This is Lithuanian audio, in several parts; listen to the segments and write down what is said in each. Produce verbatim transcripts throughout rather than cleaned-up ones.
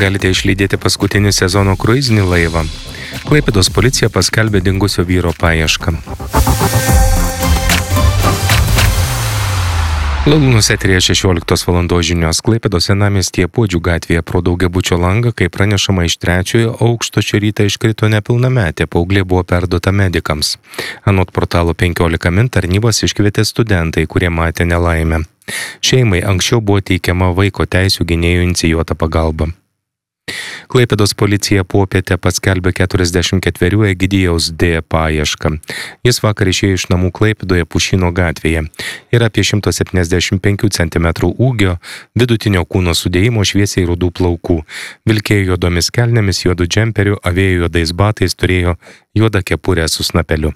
galite išlydėti paskutinį sezono kruizinį laivą. Klaipėdos policija paskelbė dingusio vyro paiešką. Lalūnus eteryje šešioliktos valandos žinios. Klaipėdos senamiestyje Puodžių gatvėje pro daugiabučio langą, kaip pranešama, iš trečiojo aukšto šį rytą iškrito nepilnametė, paauglė buvo perduota medikams. Anot portalo penkiolika min tarnybos iškvietė studentai, kurie matė nelaimę. Šeimai anksčiau buvo teikiama vaiko teisių gynėjų inicijuota pagalba. Klaipėdos policija popietę paskelbė keturiasdešimt ketverių Egidijaus D. paiešką. Jis vakar išėjo iš namų Klaipėdoje Pušyno gatvėje. Yra apie šimto septyniasdešimt penkių centimetrų ūgio, vidutinio kūno sudėjimo, šviesiai rudų plaukų. Vilkėjo juodomis kelnėmis, juodu džemperiu, avėjo juodais batais, turėjo juodą kepurę su snapeliu.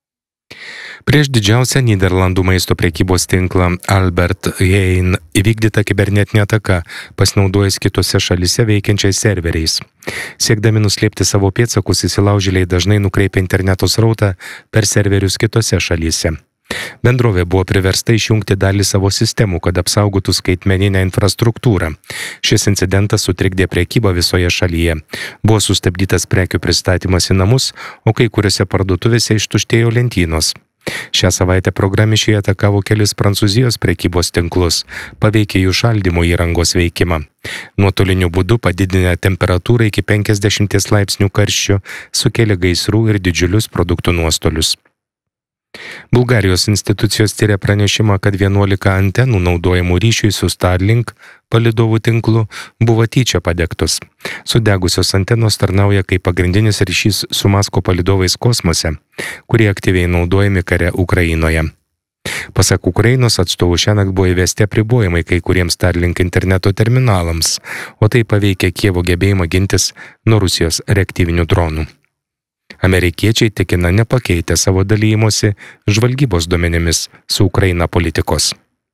Prieš didžiausią Nyderlandų maisto prekybos tinklą Albert Heijn įvykdyta kibernetinė ataka, pasinaudojęs kitose šalyse veikiančiais serveriais. Siekdami nuslėpti savo pėdsakus, įsilaužėliai dažnai nukreipia interneto srautą per serverius kitose šalyse. Bendrovė buvo priversta išjungti dalį savo sistemų, kad apsaugotų skaitmeninę infrastruktūrą. Šis incidentas sutrikdė prekybą visoje šalyje. Buvo sustabdytas prekių pristatymas į namus, o kai kuriuose parduotuvėse ištuštėjo lentynos. Šią savaitę programišiai atakavo kelis Prancūzijos prekybos tinklus, paveikė jų šaldymo įrangos veikimą. Nuotoliniu būdu padidinę temperatūrą iki penkiasdešimt laipsnių karščio sukėlė gaisrų ir didžiulius produktų nuostolius. Bulgarijos institucijos tyria pranešimą, kad vienuolika antenų naudojamų ryšiui su Starlink palydovų tinklu buvo tyčia padegtos. Sudegusios antenos tarnauja kaip pagrindinis ryšys su Masko palydovais kosmose, kurie aktyviai naudojami kare Ukrainoje. Pasak Ukrainos atstovų, šiąnakt buvo įvesti apribojimai kai kuriems Starlink interneto terminalams, o tai paveikė Kijevo gebėjimą gintis nuo Rusijos reaktyvinių dronų. Amerikiečiai tikina nepakeitę savo dalymosi žvalgybos duomenimis su Ukraina politikos.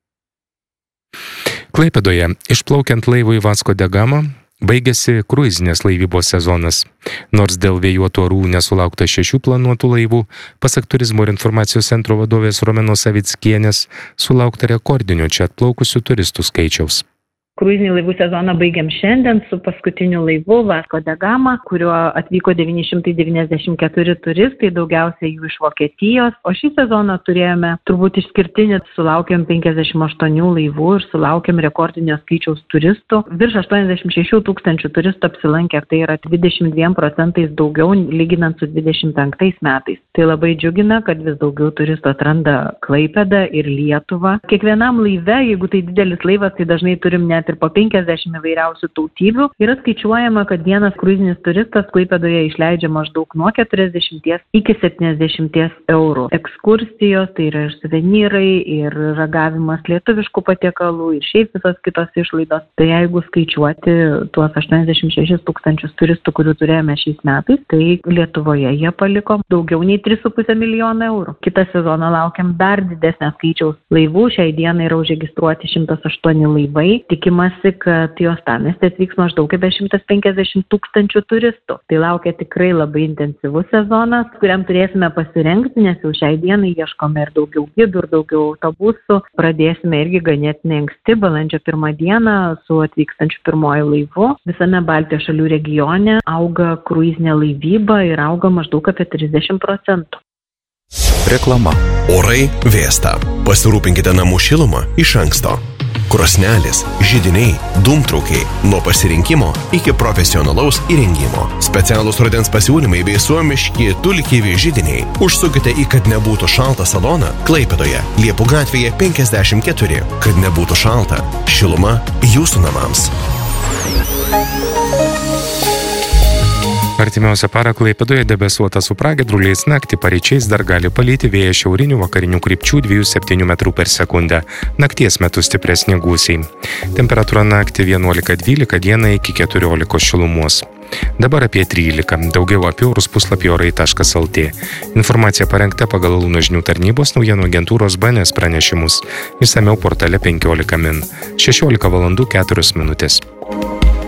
Klaipėdoje, išplaukiant laivui Vasco da Gama, baigėsi kruizinės laivybos sezonas. Nors dėl vėjuotų orų nesulaukta šešių planuotų laivų, pasak Turizmo ir informacijos centro vadovės Romenos Savickienės, sulaukta rekordinio čia atplaukusių turistų skaičiaus. Kruizinį laivų sezoną baigiam šiandien su paskutiniu laivu Vasco da Gama, kuriuo atvyko devyni šimtai devyniasdešimt keturi turistai, daugiausiai jų iš Vokietijos. O šį sezoną turėjome turbūt išskirtinį, sulaukėm penkiasdešimt aštuonių laivų ir sulaukėm rekordinio skaičiaus turistų. Virš aštuoniasdešimt šešių tūkstančių turistų apsilankė, tai yra dvidešimt dviem procentais daugiau lyginant su dvidešimt penktais metais. Tai labai džiugina, kad vis daugiau turistų atranda Klaipėdą ir Lietuvą. Kiekvienam laive, jeigu tai didelis laivas, tai dažnai turim net ir po penkiasdešimt įvairiausių tautybių. Yra skaičiuojama, kad vienas kruizinis turistas Klaipėdoje išleidžia maždaug nuo keturiasdešimties iki septyniasdešimties eurų. Ekskursijos, tai yra ir suvenyrai, ir ragavimas lietuviškų patiekalų, ir šiaip visos kitos išlaidos. Tai jeigu skaičiuoti tuos aštuoniasdešimt šešis tūkstančius turistų, kurių turėjome šiais metais, tai Lietuvoje jie paliko daugiau nei tris su puse milijono eurų. Kitą sezoną laukiam dar didesnio skaičiaus laivų. Šiai dienai yra užregistruoti šimtas aštuoni laivai. Tikima kad į uostamiestį atvyks maždaug apie šimtas penkiasdešimt tūkstančių turistų. Tai laukia tikrai labai intensyvus sezonas, kuriam turėsime pasirengti, nes jau šiai dienai ieškome ir daugiau gidų, ir daugiau autobusų. Pradėsime irgi ganėtinai anksti, balandžio pirmą dieną su atvykstančiu pirmoju laivu. Visame Baltijos šalių regione auga kruizinė laivyba ir auga maždaug apie trisdešimt procentų. Reklama. Orai vėsta. Pasirūpinkite namų šilumą iš anksto. Krosnelės, židiniai, dūmtraukiai, nuo pasirinkimo iki profesionalaus įrengimo. Specialūs rudens pasiūlymai bei suomiški tulkivi židiniai. Užsukite į Kad nebūtų šalta saloną Klaipėdoje, Liepų gatvėje penkiasdešimt keturi. Kad nebūtų šalta. Šiluma jūsų namams. Artimiausią parą Klaipėdoje debesuota su pragiedruliais, naktį paryčiais dar gali palyti vėjas šiaurinių vakarinių krypčių dviejų septynių metrų per sekundę. Nakties metu stipresni gūsiai. Temperatūra naktį vienuolika dvylika, dieną iki keturiolikos šilumos. Dabar apie trylika. Daugiau apie orus puslapį orai taškas lt. Informacija parengta pagal Lalūnų žinių tarnybos naujienų agentūros B N S pranešimus. Išsamiau portale penkiolika min. šešiolika valandų keturios minutės.